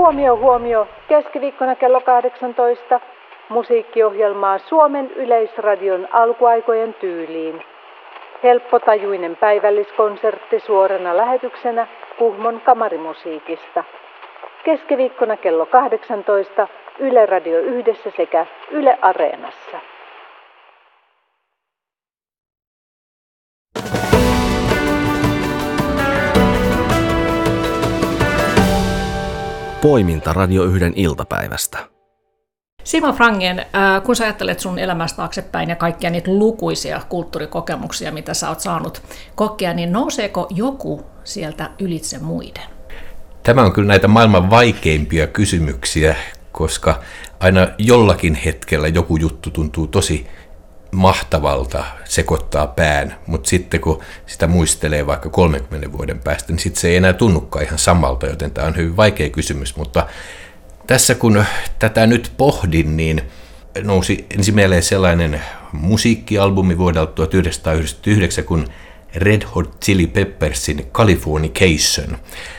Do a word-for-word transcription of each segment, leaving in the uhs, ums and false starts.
Huomio, huomio. Keskiviikkona kello kahdeksantoista musiikkiohjelmaa Suomen Yleisradion alkuaikojen tyyliin. Helppotajuinen päivälliskonsertti suorana lähetyksenä Kuhmon kamarimusiikista. Keskiviikkona kello kahdeksantoista Yle Radio Yhdessä sekä Yle Areenassa. Poiminta Radio yhden iltapäivästä. Simo Frangen, kun sä ajattelet sun elämästä taaksepäin ja kaikkia niitä lukuisia kulttuurikokemuksia, mitä sä oot saanut kokea, niin nouseeko joku sieltä ylitse muiden? Tämä on kyllä näitä maailman vaikeimpia kysymyksiä, koska aina jollakin hetkellä joku juttu tuntuu tosi mahtavalta, sekoittaa pään, mutta sitten kun sitä muistelee vaikka kolmenkymmenen vuoden päästä, niin sitten se ei enää tunnukaan ihan samalta, joten tämä on hyvin vaikea kysymys, mutta tässä kun tätä nyt pohdin, niin nousi ensin mieleen sellainen musiikkialbumi vuodelta tuhatyhdeksänsataayhdeksänkymmentäyhdeksän kuin Red Hot Chili Peppersin Californication.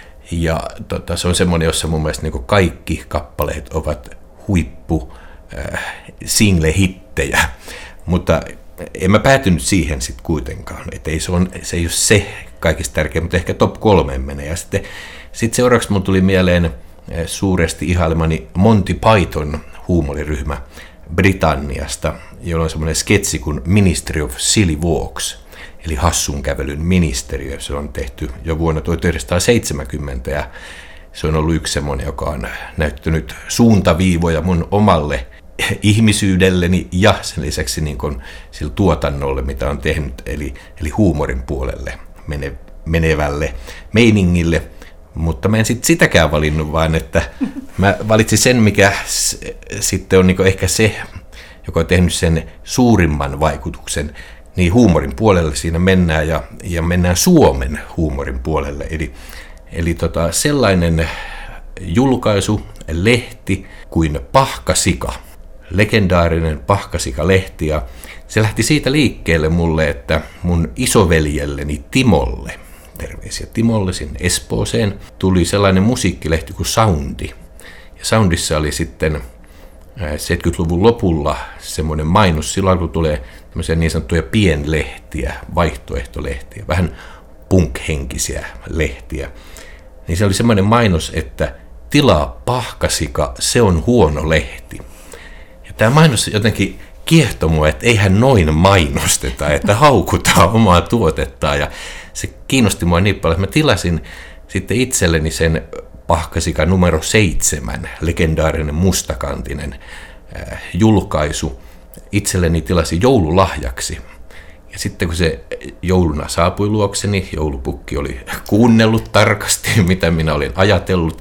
Ja tota, se on semmoinen, jossa mun mielestä niin kaikki kappaleet ovat huippu äh, single-hittejä, mutta en mä päätynyt siihen sitten kuitenkaan, että ei se, on, se ei ole se kaikista tärkeä, mutta ehkä top kolmeen menee. Ja sitten sit seuraavaksi mun tuli mieleen suuresti ihailemani Monty Python huumoriryhmä Britanniasta, jolla on semmoinen sketsi kuin Ministry of Silly Walks, eli hassun kävelyn ministeriö. Se on tehty jo vuonna tuhatyhdeksänsataaseitsemänkymmentä ja se on ollut yksi semmoinen, joka on näyttänyt suuntaviivoja mun omalle ihmisyydelleni ja sen lisäksi niin kuin sillä tuotannolle, mitä on tehnyt, eli, eli huumorin puolelle mene, menevälle meiningille. Mutta mä en sit sitäkään valinnut, vaan että mä valitsin sen, mikä s- sitten on niin ehkä se, joka on tehnyt sen suurimman vaikutuksen, niin huumorin puolelle siinä mennään ja, ja mennään Suomen huumorin puolelle. Eli, eli tota, sellainen julkaisu, lehti kuin Pahkasika, legendaarinen Pahkasika-lehti, ja se lähti siitä liikkeelle mulle, että mun isoveljelleni Timolle, terveisiä Timolle sinne Espooseen, tuli sellainen musiikkilehti kuin Soundi. Ja Soundissa oli sitten seitsemänkymmentäluvun lopulla semmoinen mainos, silloin kun tulee tämmöisiä niin sanottuja pienlehtiä, vaihtoehtolehtiä, vähän punk-henkisiä lehtiä. Niin se oli semmoinen mainos, että tilaa Pahkasika, se on huono lehti. Ja tämä mainos jotenkin kiehtoi mua, että eihän noin mainosteta, että haukutaan omaa tuotettaan. Ja se kiinnosti mua niin paljon, että mä tilasin sitten itselleni sen Pahkasika numero seitsemän, legendaarinen mustakantinen äh, julkaisu. Itselleni tilasin joululahjaksi. Ja sitten kun se jouluna saapui luokseni, joulupukki oli kuunnellut tarkasti, mitä minä olin ajatellut.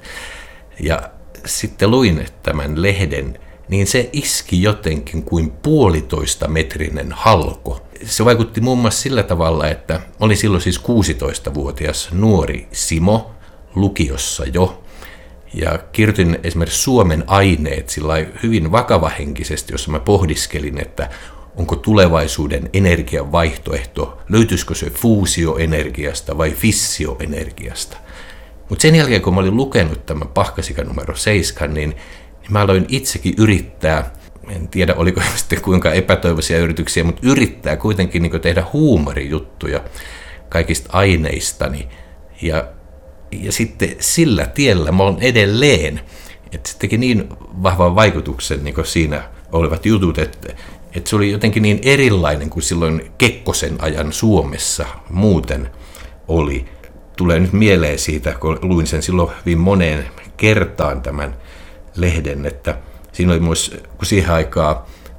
Ja sitten luin tämän lehden, niin se iski jotenkin kuin puolitoista metrinen halko. Se vaikutti muun muassa sillä tavalla, että oli silloin siis kuusitoistavuotias nuori Simo lukiossa jo. Ja kirjoitin esimerkiksi Suomen aineet sillä hyvin vakavahenkisesti, jossa mä pohdiskelin, että onko tulevaisuuden energian vaihtoehto, löytyisikö se fuusioenergiasta vai fissioenergiasta. Mutta sen jälkeen, kun mä olin lukenut tämän Pahkasika numero seitsemän, niin, niin mä aloin itsekin yrittää, en tiedä oliko sitten kuinka epätoivoisia yrityksiä, mutta yrittää kuitenkin niin tehdä huumorijuttuja kaikista aineistani. Ja, ja sitten sillä tiellä mä olen edelleen, että se teki niin vahvan vaikutuksen niin siinä olevat jutut, että, että se oli jotenkin niin erilainen kuin silloin Kekkosen ajan Suomessa muuten oli. Tulee nyt mieleen siitä, kun luin sen silloin hyvin moneen kertaan tämän lehden, että siinä oli myös, kun siihen aikaan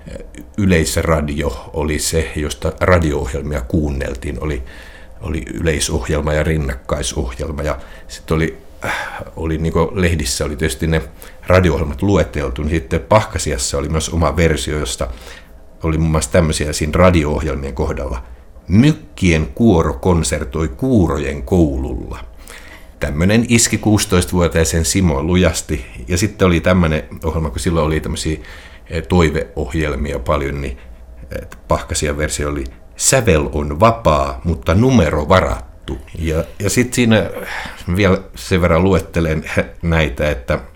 Yleisradio oli se, josta radio-ohjelmia kuunneltiin, oli, oli yleisohjelma ja rinnakkaisohjelma, ja sitten oli, oli niin kuin lehdissä oli tietysti ne radio-ohjelmat lueteltu, niin sitten Pahkasiassa oli myös oma versio, josta oli muun muassa tämmöisiä siinä radio-ohjelmien kohdalla. Mykkien kuoro konsertoi kuurojen koululla. Tämmöinen iski kuusitoistavuotiaisen Simo lujasti. Ja sitten oli tämmöinen ohjelma, kun silloin oli tämmöisiä toiveohjelmia paljon, niin Pahkasian versio oli sävel on vapaa, mutta numero varattu. Ja, ja sitten siinä vielä sen verran luettelen näitä, että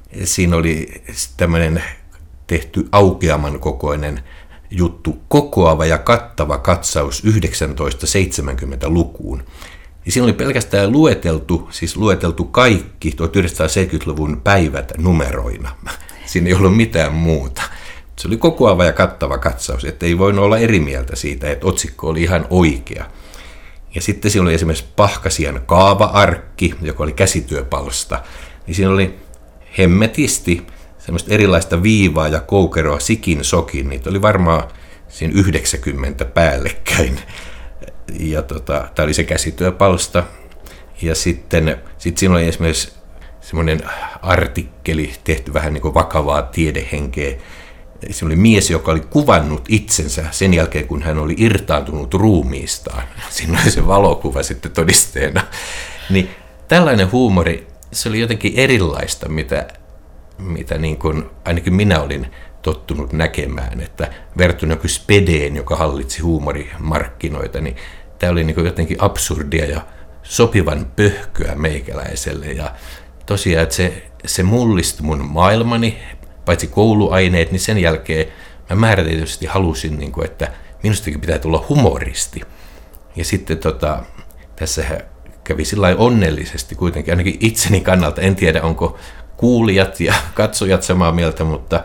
siinä oli tämmöinen tehty aukeaman kokoinen juttu, kokoava ja kattava katsaus tuhatyhdeksänsataaseitsemänkymmentälukuun. Ja siinä oli pelkästään lueteltu, siis lueteltu kaikki tuhatyhdeksänsataaseitsemänkymmentäluvun päivät numeroina. Siinä ei ollut mitään muuta. Se oli kokoava ja kattava katsaus, että ei voinut olla eri mieltä siitä, että otsikko oli ihan oikea. Ja sitten siinä oli esimerkiksi Pahkasian kaava-arkki, joka oli käsityöpalsta. Niin siinä oli hemmetisti semmoista erilaista viivaa ja koukeroa sikin sokin. Niitä oli varmaan siinä yhdeksänkymmentä päällekkäin. Ja tota, tämä oli se käsityöpalsta. Ja sitten sit siinä oli esimerkiksi semmoinen artikkeli tehty vähän niin kuin vakavaa tiedehenkeä. Se oli mies, joka oli kuvannut itsensä sen jälkeen, kun hän oli irtaantunut ruumiistaan. Siinä oli se valokuva sitten todisteena. Niin tällainen huumori, se oli jotenkin erilaista, mitä, mitä niin kuin, ainakin minä olin tottunut näkemään. Että verrattuna joku Spedeen, joka hallitsi huumorimarkkinoita, niin tämä oli niin kuin jotenkin absurdia ja sopivan pöhköä meikäläiselle. Ja tosiaan, että se, se mullisti mun maailmani, paitsi kouluaineet, niin sen jälkeen mä määrätietoisesti halusin, niin kuin, että minustakin pitää tulla humoristi. Ja sitten tota, tässä kävi sillä onnellisesti kuitenkin, ainakin itseni kannalta, en tiedä onko kuulijat ja katsojat samaa mieltä, mutta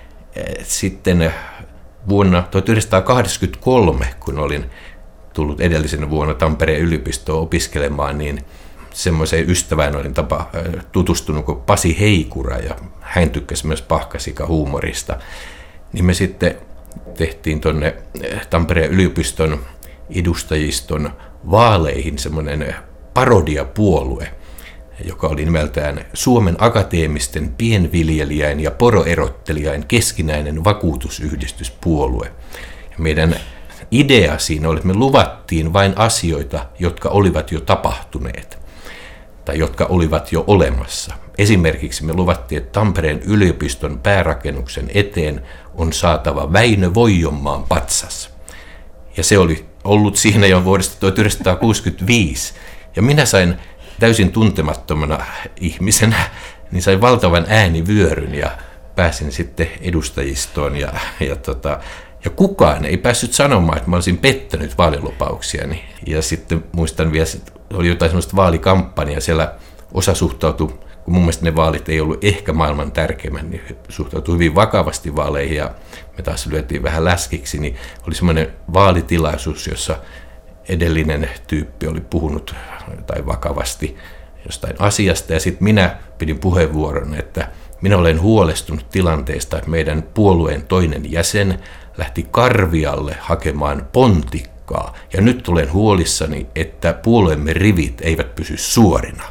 sitten vuonna tuhatyhdeksänsataakahdeksankymmentäkolme, kun olin tullut edellisenä vuonna Tampereen yliopistoon opiskelemaan, niin semmoiseen ystävään olin tapa, tutustunut kuin Pasi Heikura, ja hän tykkäsi myös Pahkasika-huumorista. Niin me sitten tehtiin tuonne Tampereen yliopiston edustajiston vaaleihin semmoinen parodiapuolue, joka oli nimeltään Suomen akateemisten pienviljelijäin ja poroerottelijain keskinäinen vakuutusyhdistyspuolue. Ja meidän idea siinä oli, että me luvattiin vain asioita, jotka olivat jo tapahtuneet tai jotka olivat jo olemassa. Esimerkiksi me luvattiin, että Tampereen yliopiston päärakennuksen eteen on saatava Väinö Voijonmaan patsas. Ja se oli ollut siinä jo vuodesta tuhatyhdeksänsataakuusikymmentäviisi. Ja minä sain täysin tuntemattomana ihmisenä, niin sain valtavan äänivyöryn ja pääsin sitten edustajistoon. Ja, ja, tota, ja kukaan ei päässyt sanomaan, että mä olisin pettänyt vaalilupauksiani. Ja sitten muistan vielä, että oli jotain sellaista vaalikampanjaa, siellä osa suhtautui, kun mun mielestä ne vaalit ei ollut ehkä maailman tärkeimmät, niin suhtautui hyvin vakavasti vaaleihin ja me taas lyötiin vähän läskiksi, niin oli semmoinen vaalitilaisuus, jossa edellinen tyyppi oli puhunut tai vakavasti jostain asiasta ja sitten minä pidin puheenvuoron, että minä olen huolestunut tilanteesta, että meidän puolueen toinen jäsen lähti Karvialle hakemaan pontikkaa ja nyt olen huolissani, että puolueemme rivit eivät pysy suorina.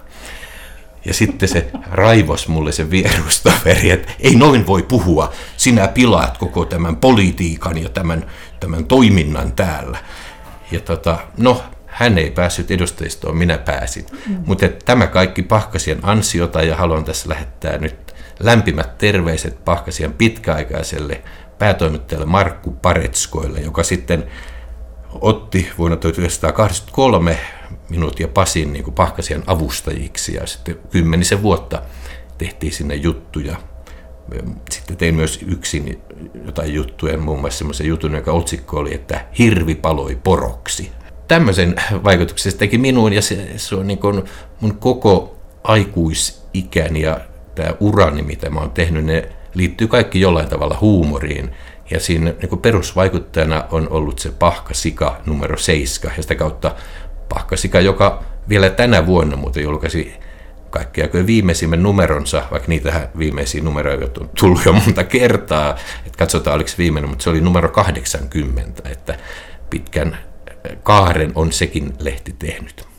Ja sitten se raivos mulle se vierustoveri, että ei noin voi puhua, sinä pilaat koko tämän politiikan ja tämän, tämän toiminnan täällä. Ja tota, no, hän ei päässyt edustajistoon, minä pääsin. Mm. Mutta tämä kaikki Pahkasian ansiota ja haluan tässä lähettää nyt lämpimät terveiset Pahkasian pitkäaikaiselle päätoimittajalle Markku Paretskoille, joka sitten otti vuonna tuhatyhdeksänsataakahdeksankymmentäkolme minut ja Pasin niin kuin Pahkasian avustajiksi ja sitten kymmenisen vuotta tehtiin sinne juttuja. Sitten tein myös yksin jotain juttuja, muun muassa semmoisen jutun, joka otsikko oli, että hirvi paloi poroksi. Tämmöisen vaikutuksen se teki minuun ja se, se on niin kuin mun koko aikuisikäni ja tämä urani, mitä mä oon tehnyt, ne liittyy kaikki jollain tavalla huumoriin. Ja siinä niin kuin perusvaikuttajana on ollut se Pahkasika numero seitsemän ja sitä kautta Pahkasika, joka vielä tänä vuonna muuten julkaisi kaikki aikojen viimeisimmän numeronsa, vaikka niitä viimeisiä numeroja on tullut jo monta kertaa, että katsotaan oliko viimeinen, mutta se oli numero kahdeksankymmentä, että pitkän kaaren on sekin lehti tehnyt.